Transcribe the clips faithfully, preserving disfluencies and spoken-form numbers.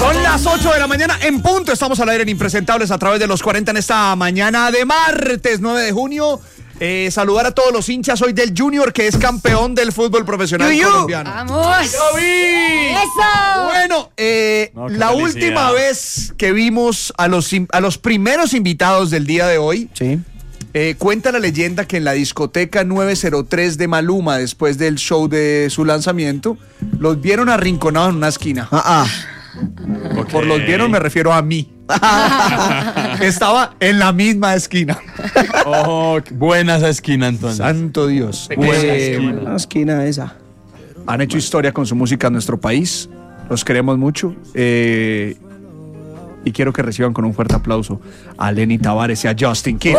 Son las ocho de la mañana en punto. Estamos al aire en Impresentables a través de los cuarenta en esta mañana de martes nueve de junio. Eh, saludar a todos los hinchas hoy del Junior, que es campeón del fútbol profesional Yuyu. colombiano. ¡Vamos! ¡Eso! Bueno, eh, No, qué la felicidad. última vez que vimos a los, a los primeros invitados del día de hoy, Sí. eh, cuenta la leyenda que en la discoteca nueve cero tres de Maluma, después del show de su lanzamiento, los vieron arrinconados en una esquina. Ah, ah. Ok. Por los vieron me refiero a mí. Estaba en la misma esquina. Oh, buena esa esquina entonces. Santo Dios. Buena Eh, esquina. Una esquina esa. han hecho historia con su música en nuestro país. Los queremos mucho. Eh, y quiero que reciban con un fuerte aplauso a Lenny Tavares y a Justin King.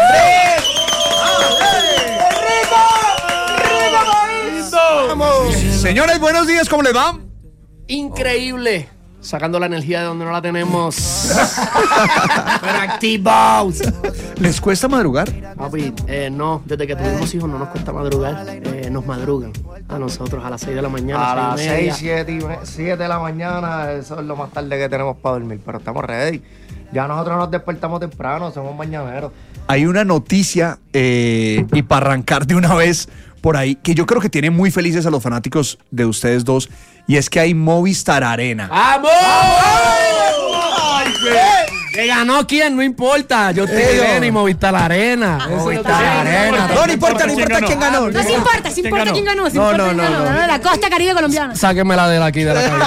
Señores, buenos días, ¿cómo les va? Increíble. Sacando la energía de donde no la tenemos. Pero activos. ¿Les cuesta madrugar? Papi, eh, no, desde que tuvimos hijos no nos cuesta madrugar. Eh, nos madrugan a nosotros a las seis de la mañana. A las seis y media. seis, siete de la mañana, eso es lo más tarde que tenemos para dormir, pero estamos ready. Ya nosotros nos despertamos temprano, somos mañaneros. Hay una noticia, eh, y para arrancar de una vez por ahí, que yo creo que tiene muy felices a los fanáticos de ustedes dos, y es que hay Movistar Arena. ¡Vamos! Que ganó quién, no importa. Yo te Ellos. diré ni Movistar Arena. Movistar Arena. No, no importa, no importa quién ganó. No se importa, se importa quién ganó, se No, importa no, quién no, ganó. no. La costa caribe colombiana. Sáquenmela de aquí, de la calle.